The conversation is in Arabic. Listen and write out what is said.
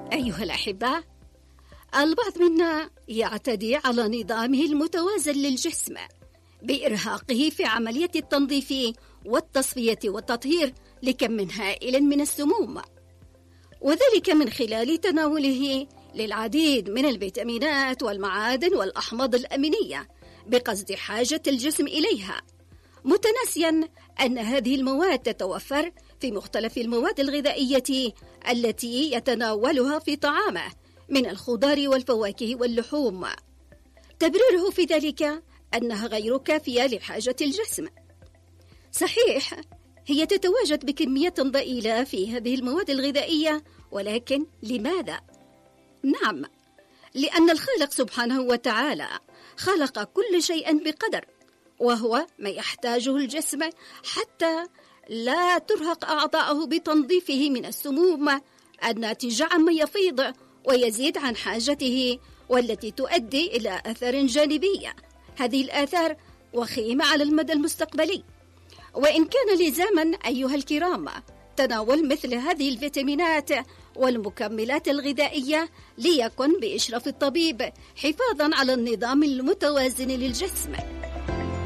أيها الأحبة، البعض منا يعتدي على نظامه المتوازن للجسم بإرهاقه في عملية التنظيف والتصفية والتطهير لكم هائل من السموم، وذلك من خلال تناوله للعديد من الفيتامينات والمعادن والأحماض الأمينية بقصد حاجة الجسم إليها، متناسيا أن هذه المواد تتوفر في مختلف المواد الغذائية التي يتناولها في طعامه من الخضار والفواكه واللحوم. تبريره في ذلك أنها غير كافية لحاجة الجسم. صحيح، هي تتواجد بكمية ضئيلة في هذه المواد الغذائية، ولكن لماذا؟ نعم، لأن الخالق سبحانه وتعالى خلق كل شيء بقدر، وهو ما يحتاجه الجسم حتى لا ترهق أعضاءه بتنظيفه من السموم الناتجة عما يفيض ويزيد عن حاجته، والتي تؤدي إلى آثار جانبية. هذه الآثار وخيمة على المدى المستقبلي. وإن كان لزاما أيها الكرام تناول مثل هذه الفيتامينات والمكملات الغذائية ليكن بإشراف الطبيب حفاظا على النظام المتوازن للجسم.